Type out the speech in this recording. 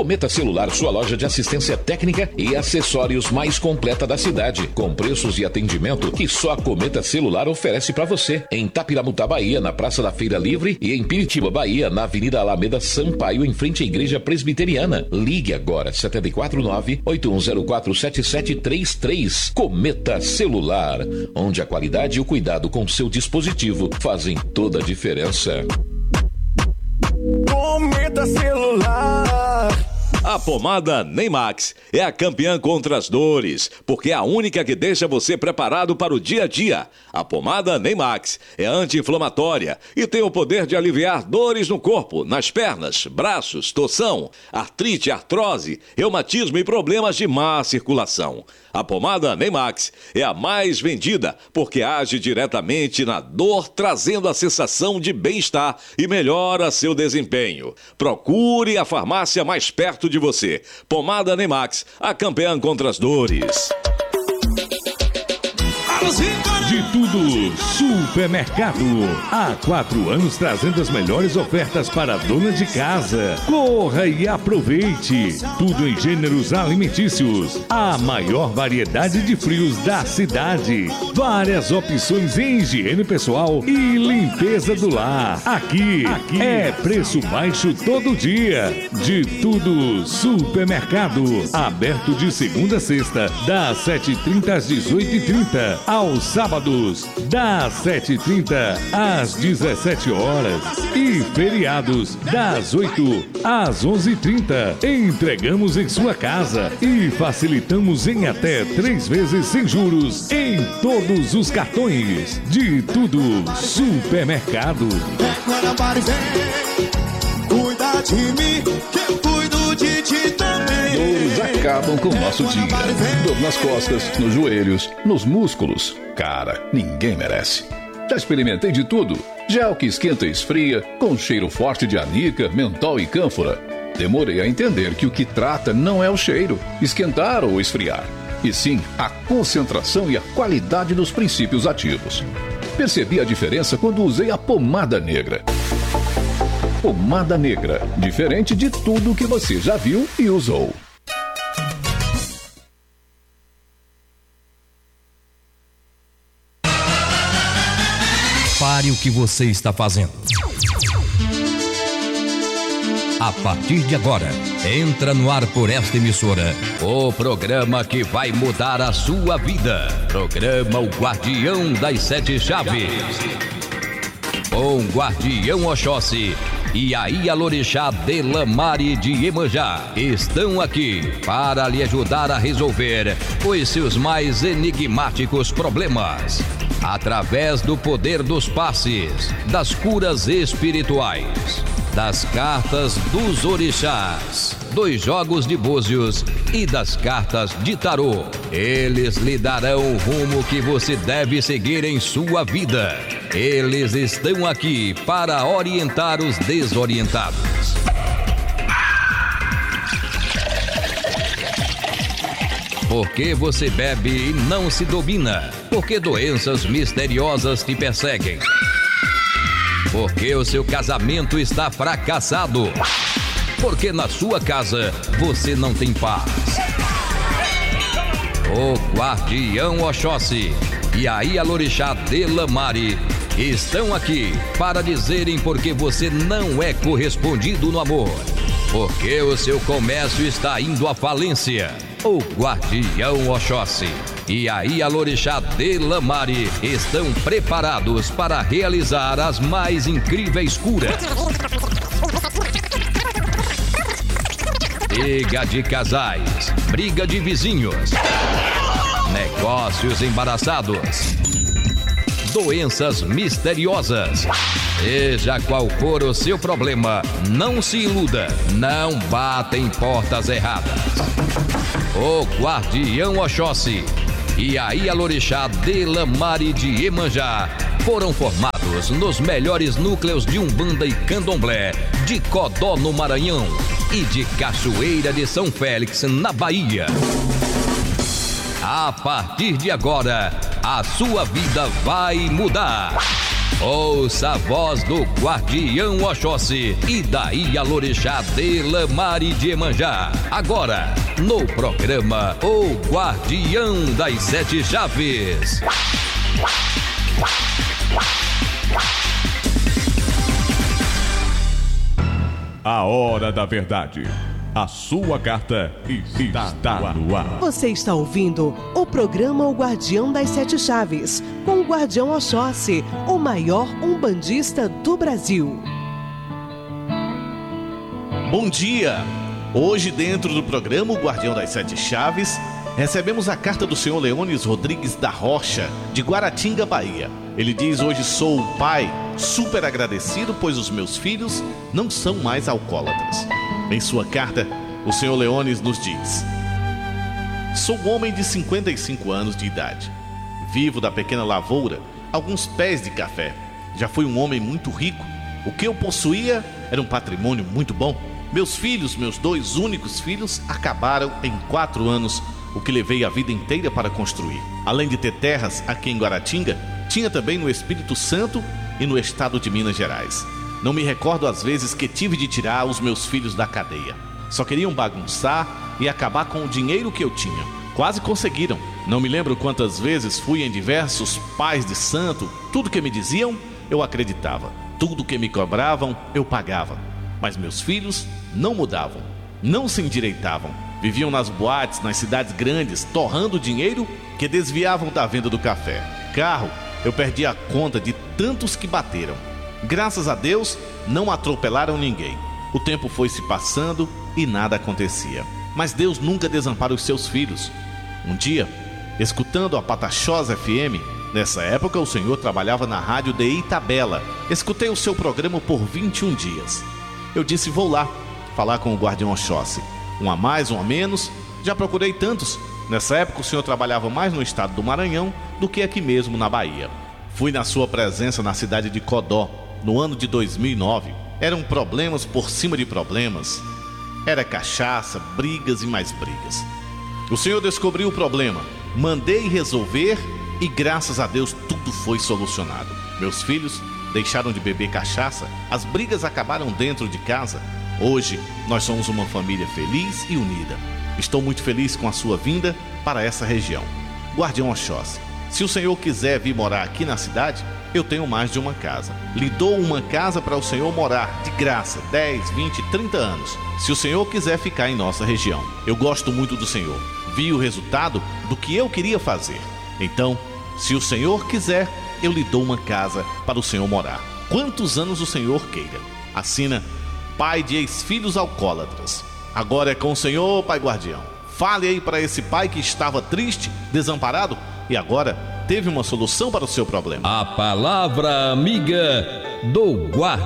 Cometa Celular, sua loja de assistência técnica e acessórios mais completa da cidade, com preços e atendimento que só a Cometa Celular oferece para você. Em Tapiramutá, Bahia, na Praça da Feira Livre, e em Piritiba, Bahia, na Avenida Alameda Sampaio, em frente à Igreja Presbiteriana. Ligue agora, 749-8104-7733. Cometa Celular, onde a qualidade e o cuidado com seu dispositivo fazem toda a diferença. Cometa Celular. A pomada Neymax é a campeã contra as dores, porque é a única que deixa você preparado para o dia a dia. A pomada Neymax é anti-inflamatória e tem o poder de aliviar dores no corpo, nas pernas, braços, torção, artrite, artrose, reumatismo e problemas de má circulação. A pomada Neymax é a mais vendida porque age diretamente na dor, trazendo a sensação de bem-estar e melhora seu desempenho. Procure a farmácia mais perto de você. Pomada Neymax, a campeã contra as dores. De tudo, Supermercado. Há 4 anos trazendo as melhores ofertas para a dona de casa. Corra e aproveite. Tudo em gêneros alimentícios. A maior variedade de frios da cidade. Várias opções em higiene pessoal e limpeza do lar. Aqui é preço baixo todo dia. De tudo, Supermercado. Aberto de segunda a sexta, das 7h30 às 18h30. Aos sábados, das 7h30 às 17 horas e feriados, das 8 às 11h30. Entregamos em sua casa e facilitamos em até 3 vezes sem juros em todos os cartões. De tudo, Supermercado. Cuida de mim, que eu cuido de ti também. Dores acabam com o nosso dia. Dor nas costas, nos joelhos, nos músculos. Cara, ninguém merece. Já experimentei de tudo. Gel que esquenta e esfria, com cheiro forte de anica, mentol e cânfora. Demorei a entender que o que trata não é o cheiro, esquentar ou esfriar, e sim a concentração e a qualidade dos princípios ativos. Percebi a diferença quando usei a pomada negra. Pomada negra, diferente de tudo que você já viu e usou. Pare o que você está fazendo. A partir de agora, entra no ar por esta emissora o programa que vai mudar a sua vida. Programa O Guardião das 7 Chaves. Com Guardião Oxóssi e a Ialorixá Delamare de Iemanjá estão aqui para lhe ajudar a resolver os seus mais enigmáticos problemas. Através do poder dos passes, das curas espirituais, das cartas dos orixás, dos jogos de búzios e das cartas de tarô, eles lhe darão o rumo que você deve seguir em sua vida. Eles estão aqui para orientar os desorientados. Porque você bebe e não se domina. Porque doenças misteriosas te perseguem. Porque o seu casamento está fracassado. Porque na sua casa você não tem paz. O Guardião Oxóssi e a Ialorixá Delamare estão aqui para dizerem porque você não é correspondido no amor. Porque o seu comércio está indo à falência. O Guardião Oxóssi e a Ialorixá Delamare estão preparados para realizar as mais incríveis curas. Briga de casais, briga de vizinhos, negócios embaraçados, doenças misteriosas. Seja qual for o seu problema, não se iluda, não bata em portas erradas. O Guardião Oxóssi e a Ialorixá Delamare de Iemanjá foram formados nos melhores núcleos de Umbanda e Candomblé de Codó, no Maranhão, e de Cachoeira de São Félix, na Bahia. A partir de agora, a sua vida vai mudar. Ouça a voz do Guardião Oxóssi e da Ialorixá de Lamar e de Iemanjá. Agora, no programa O Guardião das Sete Chaves. A hora da verdade. A sua carta está no ar. Você está ouvindo o programa O Guardião das Sete Chaves, com o Guardião Oxóssi, o maior umbandista do Brasil. Bom dia! Hoje, dentro do programa O Guardião das Sete Chaves, recebemos a carta do senhor Leones Rodrigues da Rocha, de Guaratinga, Bahia. Ele diz: hoje sou o pai super agradecido, pois os meus filhos não são mais alcoólatras. Em sua carta, o senhor Leones nos diz: sou um homem de 55 anos de idade. Vivo da pequena lavoura, alguns pés de café. Já fui um homem muito rico. O que eu possuía era um patrimônio muito bom. Meus filhos, meus 2 únicos filhos, acabaram em 4 anos, o que levei a vida inteira para construir. Além de ter terras aqui em Guaratinga, tinha também no Espírito Santo e no estado de Minas Gerais. Não me recordo as vezes que tive de tirar os meus filhos da cadeia. Só queriam bagunçar e acabar com o dinheiro que eu tinha. Quase conseguiram. Não me lembro quantas vezes fui em diversos pais de santo. Tudo que me diziam, eu acreditava. Tudo que me cobravam, eu pagava. Mas meus filhos não mudavam, não se endireitavam. Viviam nas boates, nas cidades grandes, torrando dinheiro que desviavam da venda do café. Carro, eu perdi a conta de tantos que bateram. Graças a Deus, não atropelaram ninguém. O tempo foi se passando e nada acontecia. Mas Deus nunca desampara os seus filhos. Um dia, escutando a Pataxós FM, nessa época o senhor trabalhava na rádio de Itabela. Escutei o seu programa por 21 dias. Eu disse: vou lá falar com o Guardião Oxóssi. Um a mais, um a menos, já procurei tantos. Nessa época o senhor trabalhava mais no estado do Maranhão do que aqui mesmo na Bahia. Fui na sua presença na cidade de Codó, no ano de 2009. Eram problemas por cima de problemas. Era cachaça, brigas e mais brigas. O senhor descobriu o problema, mandei resolver e graças a Deus tudo foi solucionado. Meus filhos deixaram de beber cachaça, as brigas acabaram dentro de casa. Hoje nós somos uma família feliz e unida. Estou muito feliz com a sua vinda para essa região. Guardião Oxóssi, se o senhor quiser vir morar aqui na cidade, eu tenho mais de uma casa. Lhe dou uma casa para o senhor morar, de graça, 10, 20, 30 anos. Se o senhor quiser ficar em nossa região. Eu gosto muito do senhor. Vi o resultado do que eu queria fazer. Então, se o senhor quiser, eu lhe dou uma casa para o senhor morar. Quantos anos o senhor queira. Assina pai de ex-filhos alcoólatras. Agora é com o senhor, pai guardião. Fale aí para esse pai que estava triste, desamparado e agora teve uma solução para o seu problema. A palavra amiga do Guardião.